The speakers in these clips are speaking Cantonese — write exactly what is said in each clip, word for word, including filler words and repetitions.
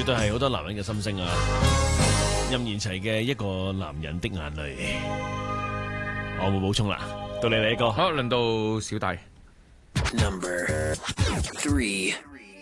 絕對係好多男人嘅心聲啊！任賢齊嘅一個男人的眼淚，我冇補充啦。到你呢個， 好，輪到小弟。 Number three。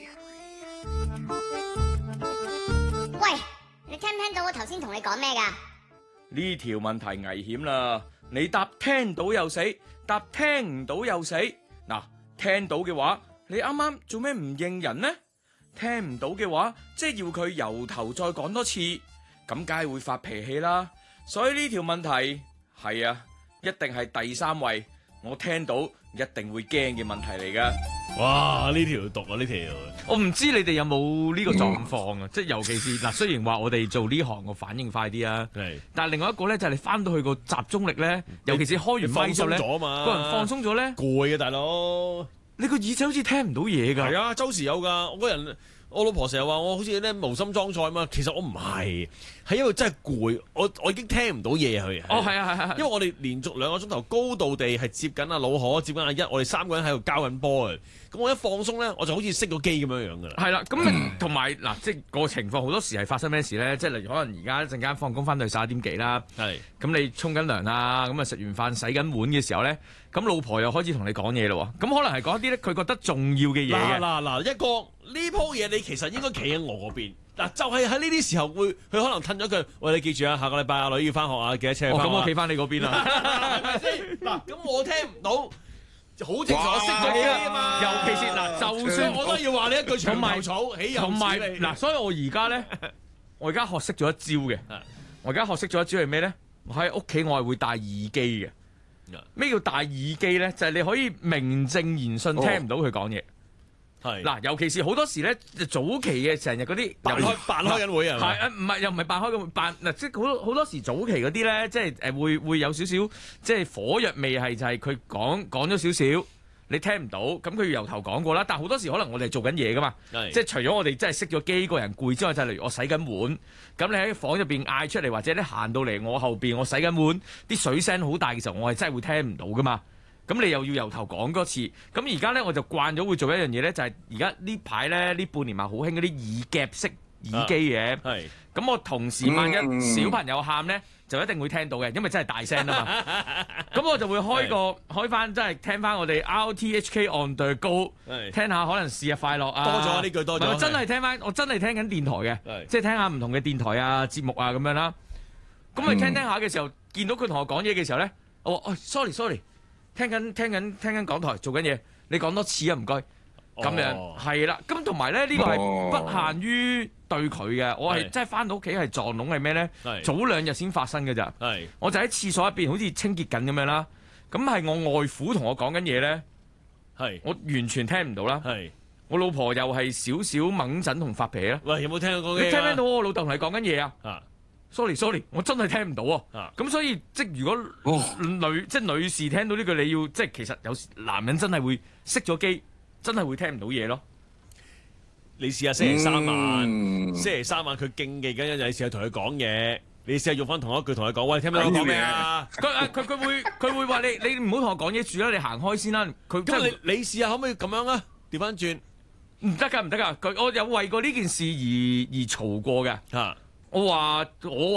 喂，你聽唔聽到我頭先同你講咩噶？ 呢條問題危險啦！你答聽到又死，答聽唔到又死。嗱，聽到嘅話，你啱啱做咩唔認人呢？聽唔到嘅話，即係要佢由頭再講多次，咁梗係會發脾氣啦。所以呢條問題係啊，一定係第三位，我聽到一定會驚嘅問題嚟噶。 哇！呢條毒啊，呢條。 我唔知你哋有冇呢個狀況啊？即係尤其是嗱，雖然話我哋做呢行個反應快啲啊， 係， 但係另外一個咧就係你翻到去個集中力咧，尤其是開完咪之後咧， 放鬆咗嘛， 個人放鬆咗咧， 攰啊大佬， 你個耳仔好似聽唔到嘢㗎。 係啊，周時有㗎，我個人。我老婆成日話我好似咧無心裝載嘛，其實我唔係，係因為真係攰，我我已經聽唔到嘢佢。 哦，係啊，係係， 因為我哋連續兩個鐘頭高度地係接緊阿老可，接緊阿一，我哋三個人喺度交緊波嘅。咁我一放鬆咧，我就好似熄咗機咁樣樣噶啦。 係啦，咁同埋嗱，即係個情況好多時係發生咩事咧？即係例如可能而家一陣間放工翻到去十一點幾啦， 係咁你沖緊涼啊，咁啊食完飯洗緊碗嘅時候咧，咁老婆又開始同你講嘢咯。咁可能係講一啲咧佢覺得重要嘅嘢嘅。 嗱嗱嗱，一個呢鋪嘢你其實應該企喺我嗰邊。嗱，就係喺呢啲時候會，佢可能褪咗句，喂，你記住啊，下個禮拜阿女要翻學啊，記得車去翻學。 咁我企翻你嗰邊啦， 係咪先？嗱，咁我聽唔到，好正常，我熄咗機啊嘛。 尤其是嗱，就算我都要話你一句長頭草，起同埋有嗱，所以我而家咧，我而家學識咗一招嘅。我而家學識咗一招係咩咧？我喺屋企我係會戴耳機嘅。咩叫戴耳機咧？就係你可以名正言順聽唔到佢講嘢。係嗱，尤其是好多時咧，早期嘅成日嗰啲扮開扮開緊會啊， 係啊，唔係又唔係扮開緊會扮嗱，即係好多好多時早期嗰啲咧，即係誒會會有少少即係火藥味，係就係佢講講咗少少，你聽唔到，咁佢由頭講過啦。但係好多時可能我哋係做緊嘢噶嘛，即係除咗我哋真係熄咗機，個人攰之外，就係例如我洗緊碗，咁你喺房入邊嗌出嚟，或者你行到嚟我後邊，我洗緊碗，啲水聲好大嘅時候，我係真係會聽唔到噶嘛。咁你又要由頭講多次，咁而家咧我就慣咗會做一樣嘢咧，就係而家呢排咧呢半年咪好興嗰啲耳夾式耳機嘅，係、啊，咁我同時萬一小朋友喊咧，就一定會聽到嘅，因為真係大聲啊嘛，咁我就會開個開翻，真係聽翻我哋 R T H K on the go，聽下可能是日快樂啊， 多咗呢句多咗， 我真係聽翻，我真係聽緊電台嘅，即係聽下唔同嘅電台啊節目啊咁樣啦，咁你聽聽下嘅時候，見到佢同我講嘢嘅時候咧，我話哦 sorry sorry。聽緊聽緊聽緊港台做緊嘢，你講多次啊唔該，咁樣係啦。咁同埋咧呢個係不限於對佢嘅，我係真係翻到屋企係撞聾係咩咧？早兩日先發生嘅咋，我就喺廁所入邊好似清潔緊咁樣啦。咁係我外父同我講緊嘢咧，係我完全聽唔到啦。係我老婆又係少少掹陣同發脾氣啦。 喂，有冇聽到講嘢？ 你聽唔聽到我老豆同你講緊嘢啊？啊！sorry sorry，我真係聽唔到啊！咁所以即係如果女即係女士聽到呢句，你要即係其實有時男人真係會熄咗機，真係會聽唔到嘢咯。 你試下星期三晚，星期三晚佢競技緊，有陣你試下同佢講嘢，你試下用翻同一句同佢講，喂，聽唔聽到我講咩啊？ 佢佢佢會佢會話你你唔好同我講嘢住啦，你行開先啦。佢咁你你試下可唔可以咁樣啊？調翻轉唔得㗎唔得㗎，佢我有為過呢件事而而嘈過嘅嚇。我話我。